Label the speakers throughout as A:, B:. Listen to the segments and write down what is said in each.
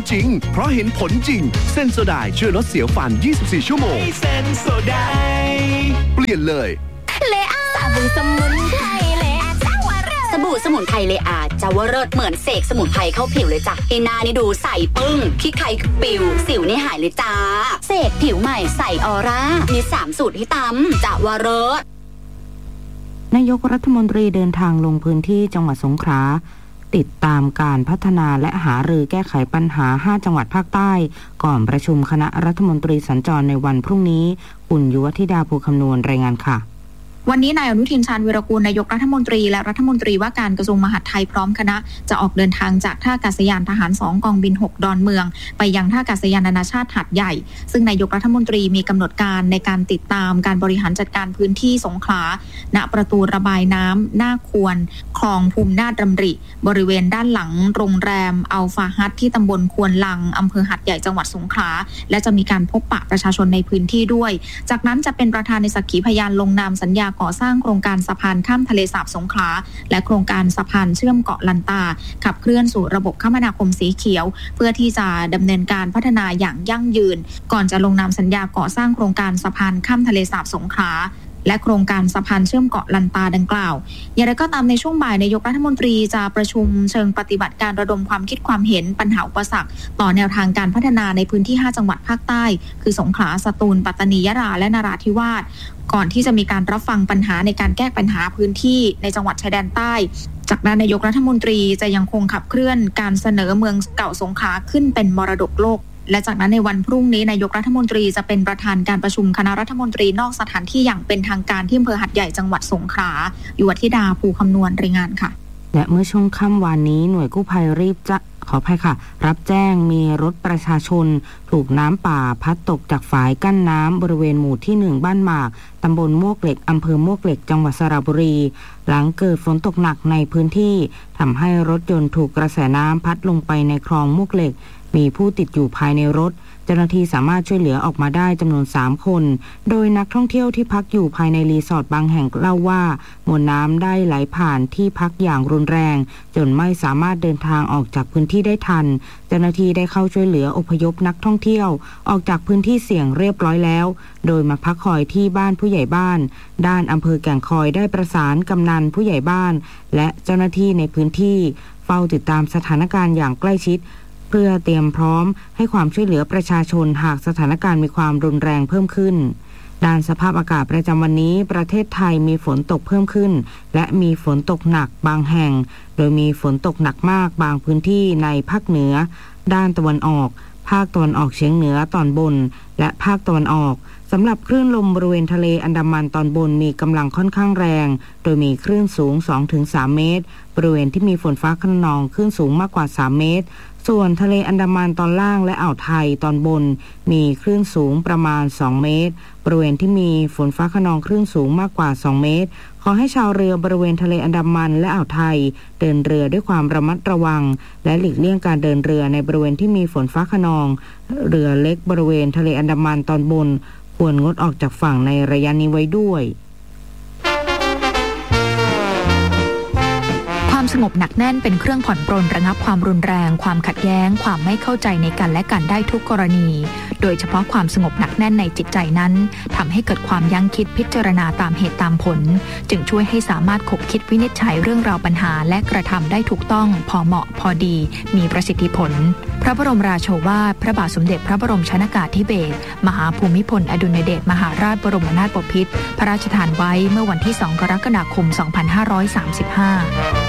A: จริงเพราะเห็นผลจริงเซนโซไดช่วยลดเสียวฟัน24ชั่วโมงเซนโซไดเปลี่ยนเลย
B: เลอาสบู่สมุนไพรเลอาจาวเริศสบู่สมุนไพรเลอาจาวเริศเหมือนเสกสมุนไพรเข้าผิวเลยจ้ะให้หน้านี่ดูใสปึ้งขี้ใครปิวสิวนี่หายเลยจ้าเสกผิวใหม่ใสออร่ามี3สูตรที่ตำจาวเริศ
C: นายกรัฐมนตรีเดินทางลงพื้นที่จังหวัดสงขลาติดตามการพัฒนาและหารือแก้ไขปัญหา5จังหวัดภาคใต้ก่อนประชุมคณะรัฐมนตรีสัญจรในวันพรุ่งนี้คุณยุวธิดาภูคำนวณรายงานค่ะ
D: วันนี้นายอนุทินชาญวีรกูลนายกรัฐมนตรีและรัฐมนตรีว่าการกระทรวงมหาดไทยพร้อมคณะจะออกเดินทางจากท่าอากาศยานทหาร2กองบิน6ดอนเมืองไปยังท่าอากาศยานนานาชาติหาดใหญ่ซึ่งนายกรัฐมนตรีมีกำหนดการในการติดตามการบริหารจัดการพื้นที่สงขลาณประตูระบายน้ำหน้าควรคลองภูมินาถดำริบริเวณด้านหลังโรงแรมอัลฟาฮัทที่ตำบลควนลังอำเภอหาดใหญ่จังหวัดสงขลาและจะมีการพบปะประชาชนในพื้นที่ด้วยจากนั้นจะเป็นประธานในสักขีพยานลงนามสัญญาก่อสร้างโครงการสะพานข้ามทะเลสาบสงขลาและโครงการสะพานเชื่อมเกาะลันตาขับเคลื่อนสู่ระบบคมนาคมสีเขียวเพื่อที่จะดำเนินการพัฒนาอย่างยั่งยืนก่อนจะลงนามสัญญาก่อสร้างโครงการสะพานข้ามทะเลสาบสงขลาและโครงการสะพานเชื่อมเกาะลันตาดังกล่าวอย่างไรก็ตามในช่วงบ่ายนายกรัฐมนตรีจะประชุมเชิงปฏิบัติการระดมความคิดความเห็นปัญหาอุปสรรคต่อแนวทางการพัฒนาในพื้นที่5จังหวัดภาคใต้คือสงขลาสตูลปัตตานียะลาและนราธิวาสก่อนที่จะมีการรับฟังปัญหาในการแก้ปัญหาพื้นที่ในจังหวัดชายแดนใต้จากนั้นนายกรัฐมนตรีจะยังคงขับเคลื่อนการเสนอเมืองเก่าสงขลาขึ้นเป็นมรดกโลกและจากนั้นในวันพรุ่งนี้นายกรัฐมนตรีจะเป็นประธานการประชุมคณะรัฐมนตรีนอกสถานที่อย่างเป็นทางการที่อำเภอหาดใหญ่จังหวัดสงขลายุวธิดาภูคำนวณรายงานค่ะ
C: และเมื่อช่วงค่ำวานนี้หน่วยกู้ภัยรับแจ้งมีรถประชาชนถูกน้ำป่าพัดตกจากฝายกั้นน้ำบริเวณหมู่ที่1บ้านหมากตำบลมวกเหล็กอำเภอมวกเหล็กจังหวัดสระบุรีหลังเกิดฝนตกหนักในพื้นที่ทำให้รถยนต์ถูกกระแสน้ำพัดลงไปในคลองมวกเหล็กมีผู้ติดอยู่ภายในรถเจ้าหน้าที่สามารถช่วยเหลือออกมาได้จำนวน3คนโดยนักท่องเที่ยวที่พักอยู่ภายในรีสอร์ทบางแห่งเล่าว่ามวลน้ำได้ไหลผ่านที่พักอย่างรุนแรงจนไม่สามารถเดินทางออกจากพื้นที่ได้ทันเจ้าหน้าที่ได้เข้าช่วยเหลืออพยพนักท่องเที่ยวออกจากพื้นที่เสี่ยงเรียบร้อยแล้วโดยมาพักคอยที่บ้านผู้ใหญ่บ้านด้านอำเภอแก่งคอยได้ประสานกำนันผู้ใหญ่บ้านและเจ้าหน้าที่ในพื้นที่เฝ้าติดตามสถานการณ์อย่างใกล้ชิดเพื่อเตรียมพร้อมให้ความช่วยเหลือประชาชนหากสถานการณ์มีความรุนแรงเพิ่มขึ้นด้านสภาพอากาศประจำวันนี้ประเทศไทยมีฝนตกเพิ่มขึ้นและมีฝนตกหนักบางแห่งโดยมีฝนตกหนักมากบางพื้นที่ในภาคเหนือด้านตะวันออกภาคตะวันออกเฉียงเหนือตอนบนและภาคตะวันออกสำหรับคลื่นลมบริเวณทะเลอันดามันตอนบนมีกำลังค่อนข้างแรงโดยมีคลื่นสูง 2-3 เมตรบริเวณที่มีฝนฟ้าคะนองคลื่นสูงมากกว่า3เมตรส่วนทะเลอันดามันตอนล่างและอ่าวไทยตอนบนมีคลื่นสูงประมาณ2เมตรบริเวณที่มีฝนฟ้าคะนองคลื่นสูงมากกว่า2เมตรขอให้ชาวเรือบริเวณทะเลอันดามันและอ่าวไทยเดินเรือด้วยความระมัดระวังและหลีกเลี่ยงการเดินเรือในบริเวณที่มีฝนฟ้าคะนองเรือเล็กบริเวณทะเลอันดามันตอนบนควรงดออกจากฝั่งในระยะนี้ไว้ด้วย
E: ความสงบหนักแน่นเป็นเครื่องผ่อนปรนระงับความรุนแรงความขัดแย้งความไม่เข้าใจในกันและกันได้ทุกกรณีโดยเฉพาะความสงบหนักแน่นในจิตใจนั้นทำให้เกิดความยั้งคิดพิจารณาตามเหตุตามผลจึงช่วยให้สามารถคบคิดวินิจฉัยเรื่องราวปัญหาและกระทำได้ถูกต้องพอเหมาะพอดีมีประสิทธิผลพระบรมราโชวาทพระบาทสมเด็จพระบรมชนกาธิเบศรมหาภูมิพลอดุลยเดชมหาราชบรมนาถบพิตรพระราชทานไว้เมื่อวันที่2กรกฎาคม2535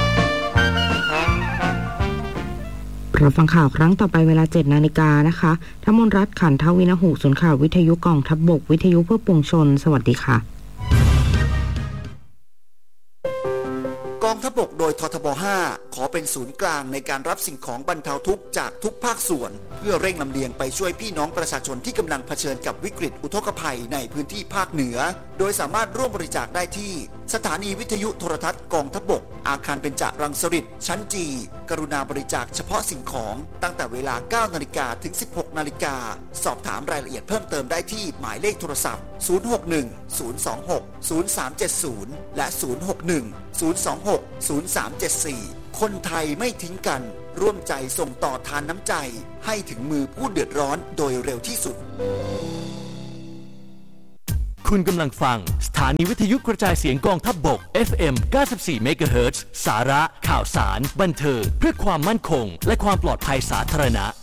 C: รับฟังข่าวครั้งต่อไปเวลา 7 นาฬิกานะคะธมนรัตน์ขันทวินหูศูนย์ข่าววิทยุกองทัพบกวิทยุเพื่อปวงชนสวัสดีค่ะ
F: กองทัพบกโดยททบ 5ขอเป็นศูนย์กลางในการรับสิ่งของบรรเทาทุกข์จากทุกภาคส่วนเพื่อเร่งลำเลียงไปช่วยพี่น้องประชาชนที่กำลังเผชิญกับวิกฤตอุทกภัยในพื้นที่ภาคเหนือโดยสามารถร่วมบริจาคได้ที่สถานีวิทยุโทรทัศน์กองทัพบกอาคารเบญจรังสฤษฎ์ชั้นจีกรุณาบริจาคเฉพาะสิ่งของตั้งแต่เวลา 9 นาฬิกาถึง 16 นาฬิกาสอบถามรายละเอียดเพิ่มเติมได้ที่หมายเลขโทรศัพท์ 061-026-0370 และ 061-026-0374 คนไทยไม่ทิ้งกันร่วมใจส่งต่อทานน้ำใจให้ถึงมือผู้เดือดร้อนโดยเร็วที่สุด
G: คุณกำลังฟังสถานีวิทยุกระจายเสียงกองทัพบก FM 94 MHz สาระข่าวสารบันเทิงเพื่อความมั่นคงและความปลอดภัยสาธารณะ